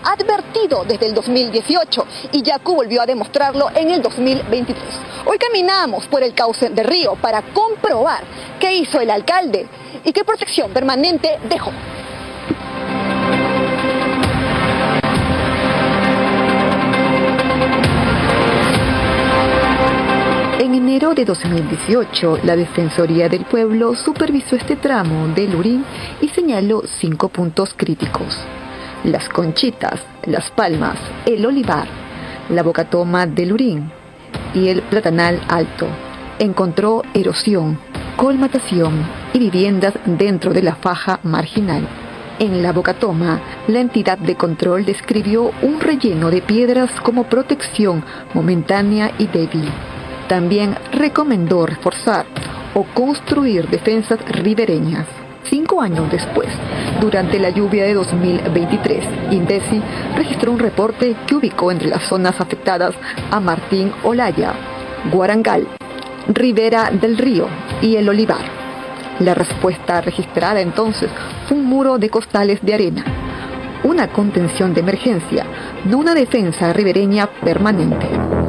advertido desde el 2018 y Yacu volvió a demostrarlo en el 2023. Hoy caminamos por el cauce del río para comprobar qué hizo el alcalde y qué protección permanente dejó. En enero de 2018, la Defensoría del Pueblo supervisó este tramo del Lurín y señaló 5 puntos críticos: Las Conchitas, Las Palmas, el Olivar, la Bocatoma del Lurín y el Platanal Alto. Encontró erosión, colmatación y viviendas dentro de la faja marginal. En la Bocatoma, la entidad de control describió un relleno de piedras como protección momentánea y débil. También recomendó reforzar o construir defensas ribereñas. 5 años después, durante la lluvia de 2023, INDECI registró un reporte que ubicó entre las zonas afectadas a Martín Olaya, Guarangal, Ribera del Río y el Olivar. La respuesta registrada entonces fue un muro de costales de arena, una contención de emergencia, no una defensa ribereña permanente.